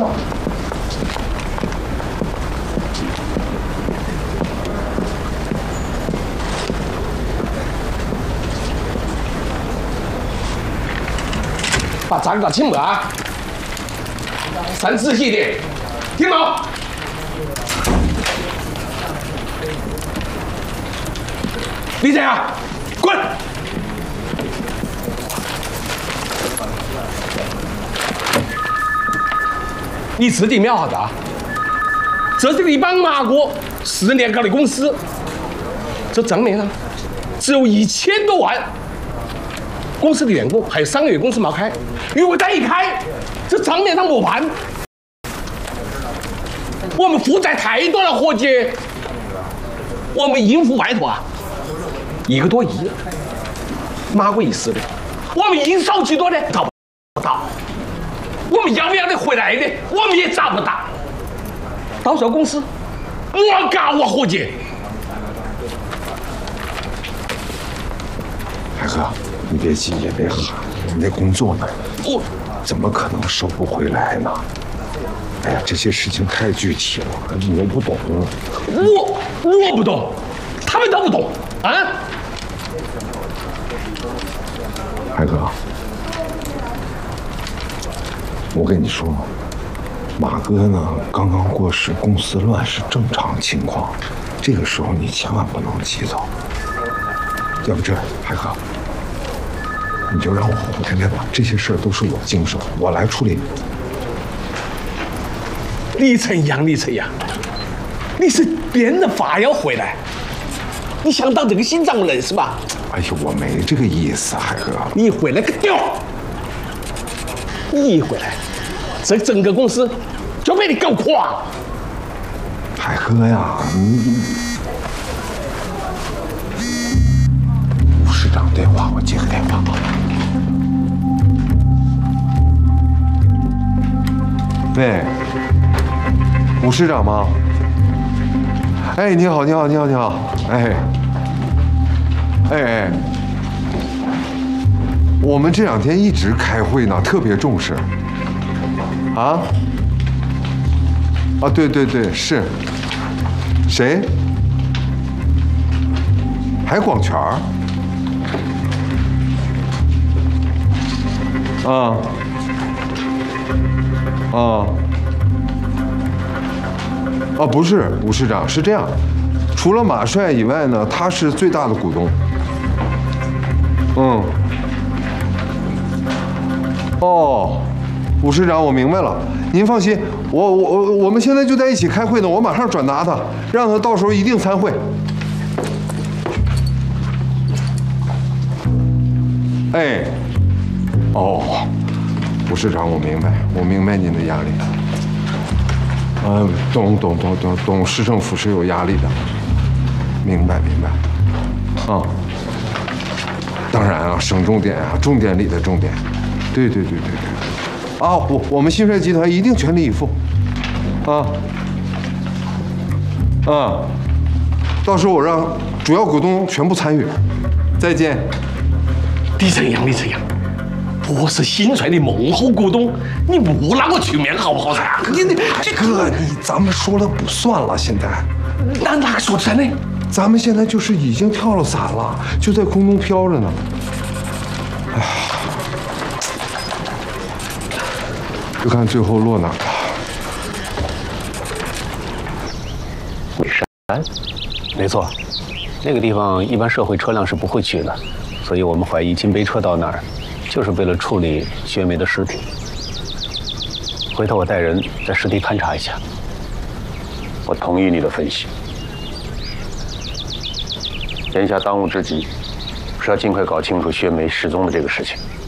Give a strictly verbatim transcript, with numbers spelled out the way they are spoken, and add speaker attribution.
Speaker 1: 走。把账搞清楚啊！算仔细一点，听懂？李晨啊，滚！你自己瞄好的啊！这是一帮马哥四年搞的公司，这账面上只有一千多万。公司的员工还有三个月工资没开，如果再一开，这账面上没盘。我们负债太多了，伙计，我们应付外头啊，一个多亿，马过意思的，我们应收几多呢？找不到。我们要不要得回来的，我们也找不到。到时候公司我告我伙计。
Speaker 2: 海哥，你别急也别喊，我们得工作呢。
Speaker 1: 我
Speaker 2: 怎么可能收不回来呢？哎呀，这些事情太具体了，你又不懂。
Speaker 1: 我我不懂，他们都不懂啊。
Speaker 2: 海哥，我跟你说，马哥呢刚刚过世，公司乱是正常情况，这个时候你千万不能急躁。要不这样，海哥，你就让我回来吧，这些事儿都是我经手，我来处理。
Speaker 1: 李晨阳，李晨阳，你是编的发要回来？你想当这个心脏人是吧？
Speaker 2: 哎呦，我没这个意思，海哥。
Speaker 1: 你回来个屌！你一回来，这整个公司就被你搞垮。
Speaker 2: 海哥呀，你吴市长电话，我接个电话啊。喂，吴市长吗？哎，你好，你好，你好，你好，哎，哎哎，我们这两天一直开会呢，特别重视。啊？啊，对对对，是。谁？海广泉儿？啊。啊。啊，不是，吴市长，是这样，除了马帅以外呢，他是最大的股东。嗯。哦，吴市长，我明白了，您放心，我我我我们现在就在一起开会呢，我马上转达他，让他到时候一定参会。哎，哦，吴市长，我明白，我明白您的压力。嗯，懂懂懂懂懂，市政府是有压力的，明白明白。啊，当然啊，省重点啊，重点里的重点。对对对对对。啊，我我们新帅集团一定全力以赴。啊。啊。到时候我让主要股东全部参与。再见。
Speaker 1: 李晨阳，李晨阳。我是新帅的幕后股东，你不让我出面好不好噻？
Speaker 2: 你你这哥，你咱们说了不算了，现在。
Speaker 1: 那哪个说的呢？
Speaker 2: 咱们现在就是已经跳了伞了，就在空中飘着呢。哎，就看最后落哪了。
Speaker 3: 鬼山，没错，那个地方一般社会车辆是不会去的，所以我们怀疑金杯车到那儿。就是为了处理薛梅的尸体。回头我带人在实地勘察一下。我同意你的分析。眼下当务之急是要尽快搞清楚薛梅失踪的这个事情。